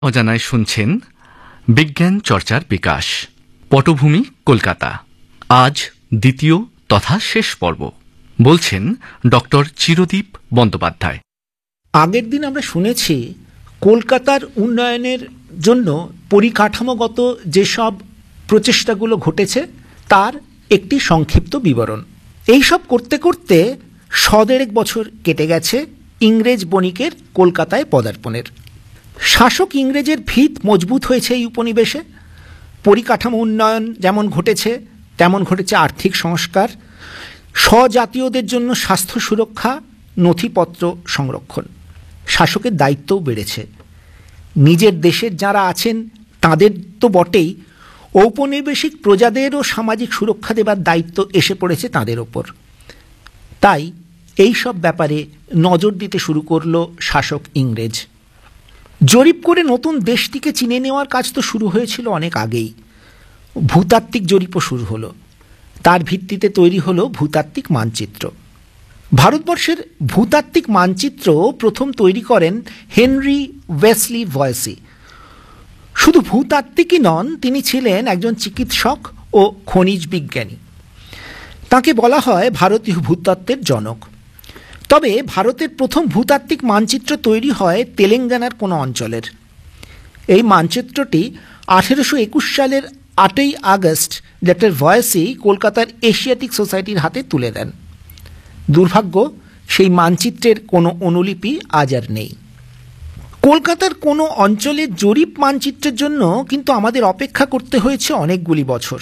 অজানায় শুনছেন বিজ্ঞান চর্চার বিকাশ, পটভূমি কলকাতা। আজ দ্বিতীয় তথা শেষ পর্ব। বলছেন ডক্টর চিরদীপ বন্দ্যোপাধ্যায়। আগের দিন আমরা শুনেছি কলকাতার উন্নয়নের জন্য পরিকাঠামোগত যেসব প্রচেষ্টাগুলো ঘটেছে তার একটি সংক্ষিপ্ত বিবরণ। এইসব করতে করতে ১১.৫ বছর কেটে গেছে ইংরেজ বণিকের কলকাতায় পদার্পণের। শাসক ইংরেজের ভিত মজবুত হয়েছে এই উপনিবেশে। পরিকাঠামো উন্নয়ন যেমন ঘটেছে তেমন ঘটেছে আর্থিক সংস্কার, স্বজাতীয়দের জন্য স্বাস্থ্য সুরক্ষা, নথিপত্র সংরক্ষণ। শাসকের দায়িত্বও বেড়েছে। নিজের দেশের যারা আছেন তাদের তো বটেই, ঔপনিবেশিক প্রজাদেরও সামাজিক সুরক্ষা দেবার দায়িত্ব এসে পড়েছে তাদের ওপর। তাই এই সব ব্যাপারে নজর দিতে শুরু করল শাসক ইংরেজ। জরিপ করে নতুন দেশটিকে চিনে নেওয়ার কাজ তো শুরু হয়েছিল অনেক আগেই। ভূতাত্ত্বিক জরিপও শুরু হলো। তার ভিত্তিতে তৈরি হলো ভূতাত্ত্বিক মানচিত্র। ভারতবর্ষের ভূতাত্ত্বিক মানচিত্র প্রথম তৈরি করেন হেনরি ওয়েসলি ভয়েসি। শুধু ভূতাত্ত্বিকই নন, তিনি ছিলেন একজন চিকিৎসক ও খনিজ বিজ্ঞানী। তাকে বলা হয় ভারতীয় ভূতত্ত্বের জনক। তবে ভারতের প্রথম ভূতাত্ত্বিক মানচিত্র তৈরি হয় তেলেঙ্গানার কোনো অঞ্চলের। এই মানচিত্রটি ১৮২১ সালের ৮ই আগস্ট ডক্টর ভয়েসি কলকাতার এশিয়াটিক সোসাইটির হাতে তুলে দেন। দুর্ভাগ্য, সেই মানচিত্রের কোনো অনুলিপি আজ আর নেই। কলকাতার কোনো অঞ্চলের জরিপ মানচিত্রের জন্য কিন্তু আমাদের অপেক্ষা করতে হয়েছে অনেকগুলি বছর।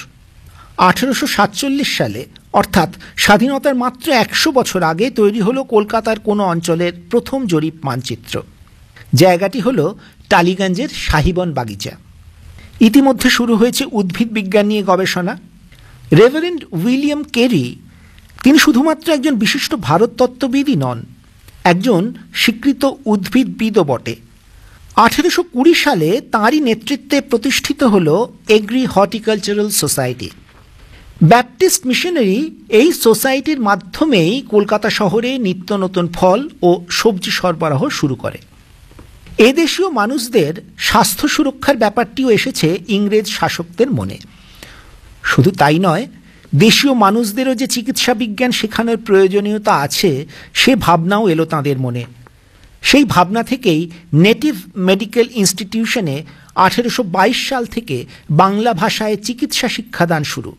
১৮৪৭ সালে, অর্থাৎ স্বাধীনতার মাত্র ১০০ বছর আগে তৈরি হলো কলকাতার কোনো অঞ্চলের প্রথম জরিপ মানচিত্র। জায়গাটি হলো টালিগঞ্জের শাহিবন বাগিচা। ইতিমধ্যে শুরু হয়েছে উদ্ভিদ বিজ্ঞান নিয়ে গবেষণা। রেভারেন্ড উইলিয়াম কেরি, তিনি শুধুমাত্র একজন বিশিষ্ট ভারততত্ত্ববিদই নন, একজন স্বীকৃত উদ্ভিদবিদও বটে। ১৮২০ সালে তাঁরই নেতৃত্বে প্রতিষ্ঠিত হল agri horticultural society. Baptist missionary এই সোসাইটির মাধ্যমেই কলকাতা শহরে নিত্য নতুন ফল ও সবজি সরবরাহ শুরু করে। এদেশীয় মানুষদের স্বাস্থ্য সুরক্ষার ব্যাপারটিও এসেছে ইংরেজ শাসকদের মনে। শুধু তাই নয়, দেশীয় মানুষদেরও যে চিকিৎসা বিজ্ঞান শেখানোর প্রয়োজনীয়তা আছে সে ভাবনাও এলো তাঁদের মনে। সেই ভাবনা থেকেই নেটিভ মেডিকেল ইনস্টিটিউশনে ১৮২২ সাল থেকে বাংলা ভাষায় চিকিৎসা শিক্ষাদান শুরু।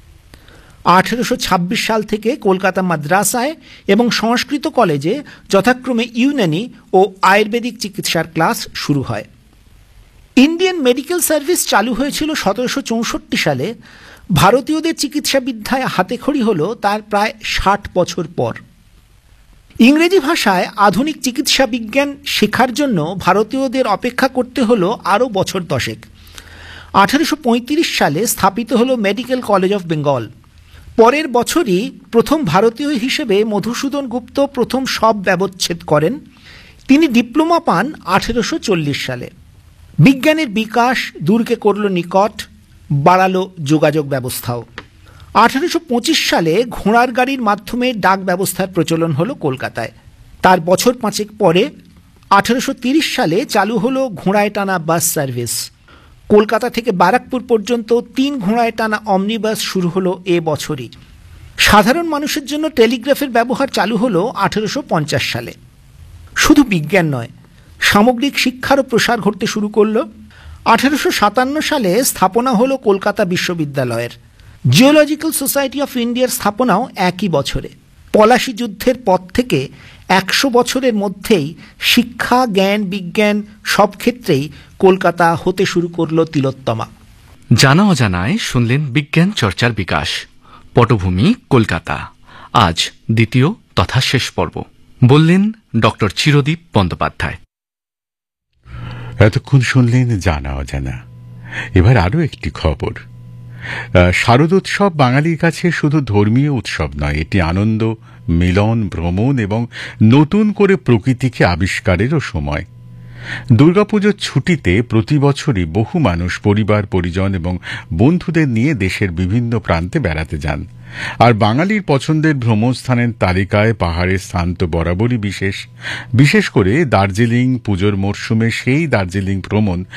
১৮২৬ সাল থেকে কলকাতা মাদ্রাসায় এবং সংস্কৃত কলেজে যথাক্রমে ইউনানি ও আয়ুর্বেদিক চিকিৎসার ক্লাস শুরু হয়। ইন্ডিয়ান মেডিকেল সার্ভিস চালু হয়েছিল ১৭৬৪ সালে। ভারতীয়দের চিকিৎসাবিদ্যায় হাতেখড়ি হলো তার প্রায় ৬০ বছর পর। ইংরেজি ভাষায় আধুনিক চিকিৎসা বিজ্ঞান শেখার জন্য ভারতীয়দের অপেক্ষা করতে হলো আরও বছর ১০। ১৮৩৫ সালে স্থাপিত হলো মেডিকেল কলেজ অফ বেঙ্গল। পরের বছরই প্রথম ভারতীয় হিসেবে মধুসূদন গুপ্ত প্রথম সব ব্যবচ্ছেদ করেন। তিনি ডিপ্লোমা পান ১৮৪০ সালে। বিজ্ঞানের বিকাশ দূরকে করল নিকট, বাড়ালো যোগাযোগ ব্যবস্থাও। ১৮২৫ সালে ঘোড়ার গাড়ির মাধ্যমে ডাক ব্যবস্থার প্রচলন হলো কলকাতায়। তার বছর ৫ পরে ১৮৩০ সালে চালু হলো ঘোড়ায় টানা বাস সার্ভিস। কলকাতা থেকে ব্যারাকপুর পর্যন্ত ৩ ঘোড়ায় টানা অমনিবাস শুরু হলো এ বছরই। সাধারণ মানুষের জন্য টেলিগ্রাফের ব্যবহার চালু হলো ১৮৫০ সালে। শুধু বিজ্ঞান নয়, সামগ্রিক শিক্ষারও প্রসার ঘটতে শুরু করলো। ১৮৫৭ সালে স্থাপনা হলো কলকাতা বিশ্ববিদ্যালয়ের। জিওলজিক্যাল সোসাইটি অফ ইন্ডিয়ার স্থাপনাও একই বছরে। পলাশী যুদ্ধের পর থেকে ১০০ বছরের মধ্যেই শিক্ষা, জ্ঞান, বিজ্ঞান সব ক্ষেত্রেই কলকাতা হতে শুরু করল তিলোত্তমা। জানা অজানায় শুনলেন বিজ্ঞান চর্চার বিকাশ, পটভূমি কলকাতা। আজ দ্বিতীয় তথা শেষ পর্ব। বললেন ডক্টর চিরদীপ বন্দ্যোপাধ্যায়। এতক্ষণ শুনলেন জানা অজানা। এবার আরও একটি খবর। শারদোৎসব বাঙালির কাছে শুধু ধর্মীয় উৎসব নয়, এটি আনন্দ, মিলন, ভ্রমণ এবং নতুন করে প্রকৃতিকে আবিষ্কারেরও সময়। দুর্গাপুজোর ছুটিতে প্রতি বছরই বহু মানুষ পরিবার পরিজন এবং বন্ধুদের নিয়ে দেশের বিভিন্ন প্রান্তে বেড়াতে যান। আর বাঙালির পছন্দের ভ্রমণস্থানের তালিকায় পাহাড়ের স্থান তো বরাবরই বিশেষ করে দার্জিলিং পুজোর মরশুমে সেই দার্জিলিং ভ্রমণ